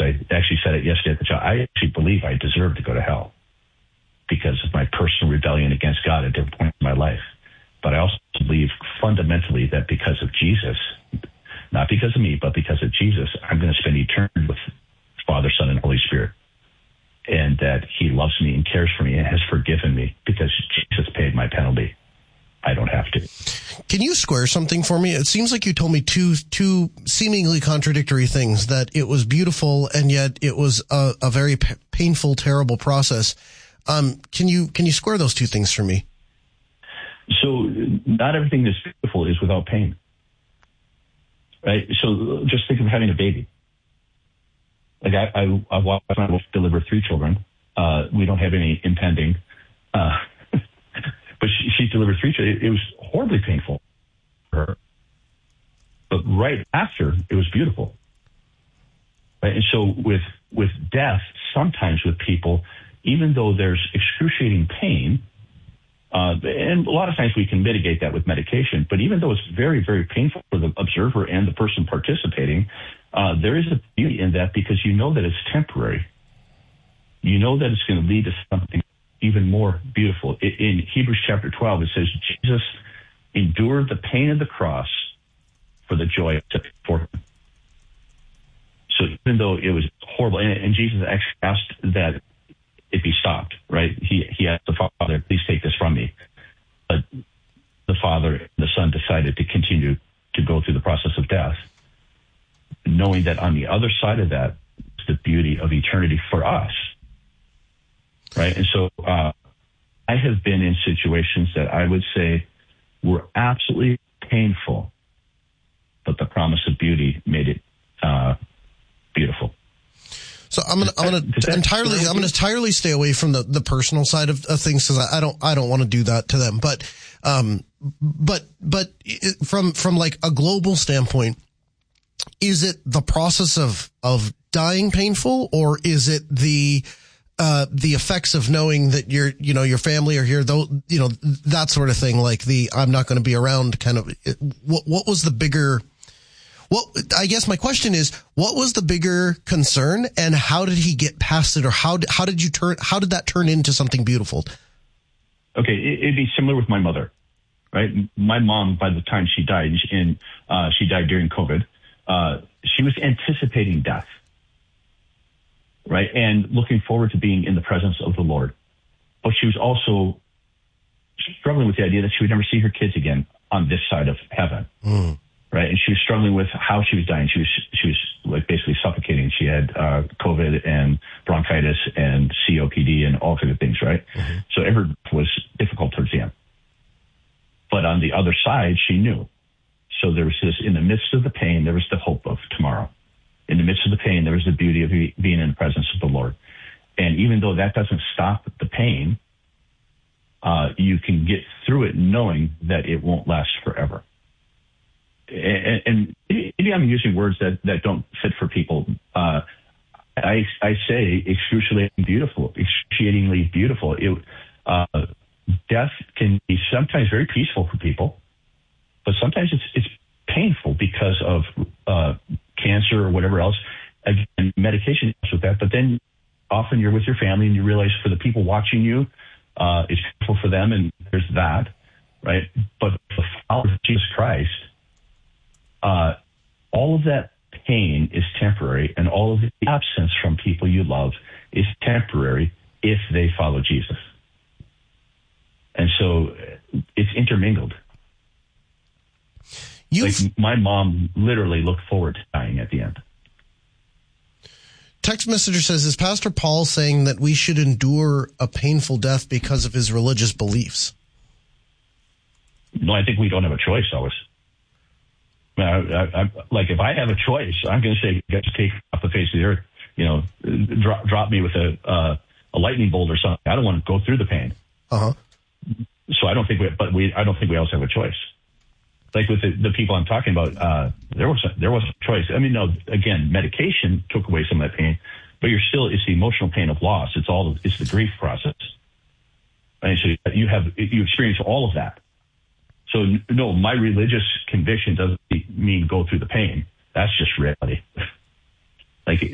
I actually said it yesterday at the job. I actually believe I deserve to go to hell because of my personal rebellion against God at different points in my life. But I also believe fundamentally that because of Jesus, not because of me, but because of Jesus, I'm going to spend eternity with Father, Son, and Holy Spirit. And that he loves me and cares for me and has forgiven me because Jesus paid my penalty. I don't have to. Can you square something for me? It seems like you told me two seemingly contradictory things, that it was beautiful and yet it was a very painful, terrible process. Can you square those two things for me? So not everything that's beautiful is without pain, right? So just think of having a baby. Like I watched my wife deliver 3 children. We don't have any impending. But she delivered 3 children. It was horribly painful for her. But right after, it was beautiful. Right? And so with death, sometimes with people, even though there's excruciating pain, and a lot of times we can mitigate that with medication, but even though it's very, very painful for the observer and the person participating, there is a beauty in that because you know that it's temporary. You know that it's going to lead to something even more beautiful. In Hebrews chapter 12, it says, Jesus endured the pain of the cross for the joy set before him. So even though it was horrible, and Jesus actually asked that it be stopped, right? He asked the Father, please take this from me. But the Father and the Son decided to continue to go through the process of death, knowing that on the other side of that is the beauty of eternity for us. Right. And so I have been in situations that I would say were absolutely painful, but the promise of beauty made it beautiful. So I'm gonna entirely stay away from the personal side of things because I don't want to do that to them. But from like a global standpoint, is it the process of dying painful, or is it the effects of knowing that your family are here, though, that sort of thing, like I'm not going to be around kind of, what was the bigger, I guess my question is, what was the bigger concern and how did he get past it, or how did that turn into something beautiful? Okay. It'd be similar with my mother, right? My mom, by the time she died, and she died during COVID, she was anticipating death. Right, and looking forward to being in the presence of the Lord. But she was also struggling with the idea that she would never see her kids again on this side of heaven. Right, and she was struggling with how she was dying. She was like basically suffocating. She had COVID and bronchitis and COPD and all kinds of things, right? Mm-hmm. So every was difficult towards the end. But on the other side, she knew. So there was this, in the midst of the pain, there was the hope of tomorrow. In the midst of the pain, there was the beauty of being in the presence of the Lord. And even though that doesn't stop the pain, you can get through it knowing that it won't last forever. And maybe I'm using words that don't fit for people. I say excruciatingly beautiful. Death can be sometimes very peaceful for people, but sometimes it's painful because of cancer or whatever else. Again, medication helps with that, but then often you're with your family and you realize for the people watching you, it's painful for them, and there's that, right? But the follower of Jesus Christ, all of that pain is temporary, and all of the absence from people you love is temporary if they follow Jesus. And so it's intermingled. Like my mom literally looked forward to dying at the end. Text messenger says, is Pastor Paul saying that we should endure a painful death because of his religious beliefs? No, I think we don't have a choice always. Like if I have a choice, I'm going to say, get to take off the face of the earth, drop me with a lightning bolt or something. I don't want to go through the pain. So I don't think I don't think we also have a choice. Like with the people I'm talking about, there was a choice. I mean, no, again, medication took away some of that pain, but it's the emotional pain of loss. It's the grief process. And so you experience all of that. So no, my religious conviction doesn't mean go through the pain. That's just reality. Like